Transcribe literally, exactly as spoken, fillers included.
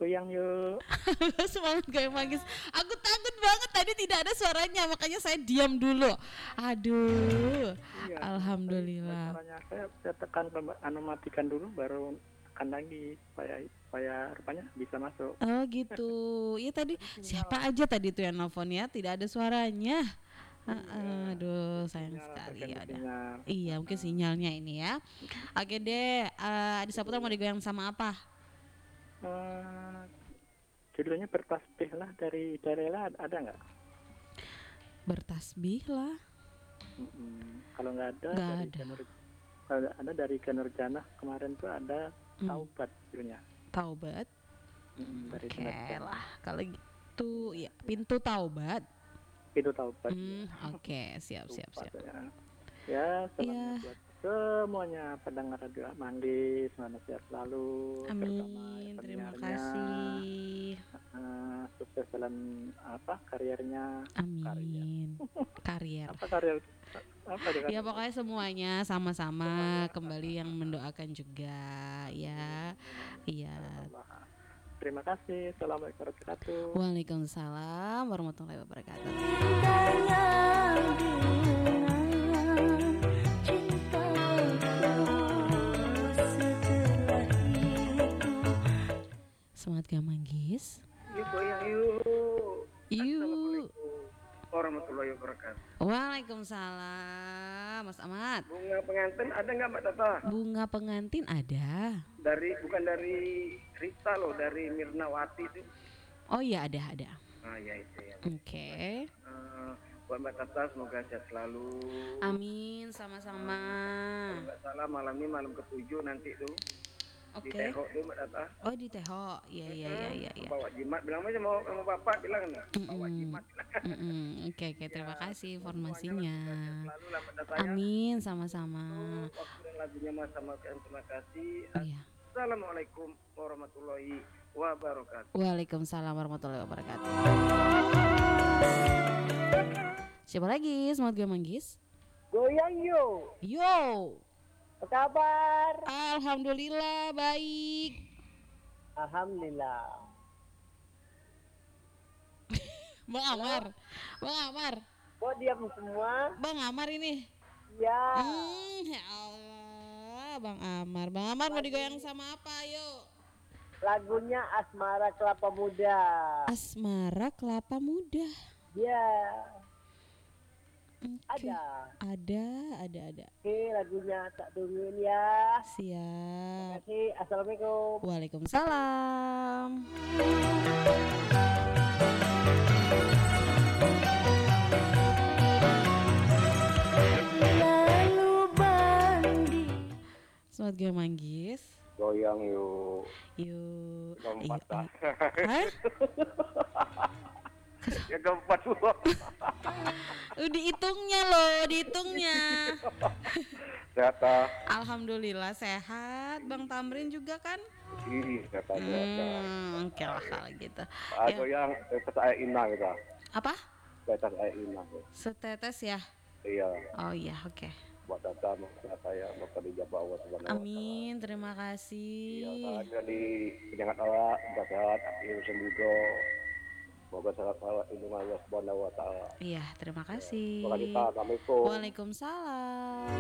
goyang yuk. Semangat goyang manggis. Aku takut banget tadi tidak ada suaranya, makanya saya diam dulu. Aduh. Iya. Alhamdulillah. Caranya saya, saya tekan anu matikan dulu baru tekan lagi supaya supaya rupanya bisa masuk. Oh gitu. Iya tadi siapa aja tadi tuh yang nelfon ya, tidak ada suaranya. Uh, aduh sayang Sinyal, sekali ya udah. sinyal. Iya mungkin sinyalnya ini ya. Oke deh. Uh, Adi Saputra mau digoyang sama apa? Uh, judulnya bertasbih lah dari Darela ada nggak? Bertasbih lah. Mm-mm. Kalau nggak ada Gak dari ada. Kenur, kalau ada dari Kenurjanah kemarin tuh ada Hmm. Taubat judulnya. Taubat. Mm, dari Oke Kenurjanah. lah. Kalau gitu ya pintu taubat. Itu Taubat. Hmm, oke okay. siap siap siap. Ya, ya selamat Ya. buat semuanya pendengar radio Manggis, semangat sehat selalu. Amin. Terima kasih. Uh, sukses dalam apa karirnya. Amin. Karier. Apa karir? Apa dia? Ya pokoknya semuanya sama-sama kembali yang mendoakan juga ya. Iya. Terima kasih. Assalamualaikum warahmatullahi wabarakatuh. Waalaikumsalam warahmatullahi wabarakatuh. Semangat Gak Manggis. Yuk goyang yuk. Yuk. Warahmatullahi wabarakatuh. Waalaikumsalam Mas Ahmad. Bunga pengantin ada nggak Mbak Tata? Bunga pengantin ada. Dari bukan dari Rita loh, dari Mirnawati itu. Oh iya ada ada. Ah ya itu ya. Oke. Okay. Uh, buat Mbak Tata semoga sehat selalu. Amin sama-sama. Kalau nggak salah malam ini malam ketujuh nanti tuh. Oke. Okay. Di Teho tuh Mbak Tata. Oh di Teho, iya iya iya iya. Ya. Bawa jimat, bilang aja mau sama bapak bilang nih. Bawa jimat. Oke oke terima kasih informasinya. Selalu lah Mbak Tata. Amin sama-sama. Waktu dan lagunya Mas sama terima kasih. Iya. Assalamualaikum warahmatullahi wabarakatuh. Waalaikumsalam warahmatullahi wabarakatuh. Siapa lagi? Semangat Gak Manggis. Goyang yuk. Yo. Apa kabar? Alhamdulillah baik. Alhamdulillah. Bang Amar. Bang Amar. Kok diam semua? Bang Amar ini. Ya. Hmm, ya Allah, Bang Amar. Bang Amar mau digoyang sama apa? Yuk. Lagunya Asmara Kelapa Muda. Asmara Kelapa Muda. Ya. Okay. Ada. Ada, ada, ada. Oke, lagunya tak tungguin ya. Siap. Terima kasih. Assalamualaikum. Waalaikumsalam. Lalu Bandi. Selamat Gak Manggis. Goyang yuk. Yuk. Lompat dah. Hah? Ya keempat dulu. Uh, dihitungnya loh, dihitungnya. Sehat ah. Alhamdulillah sehat. Bang Tamrin juga kan? Ih, sehat aja. Hmm, oke lah kalau gitu. Ah, goyang tetes air inang gitu. Apa? Tetes air inang. Setetes ya? Iya. Oh iya, oke. Okay. Buat data maksud saya maka dijabah Allah Subhanahu wa taala. Amin, terima kasih. Iya, ada di penyangat awak, sehat, ilmu sembudo. Semoga salat-salat indung Allah Subhanahu wa taala. Iya, terima kasih. Assalamualaikum. Waalaikumsalam.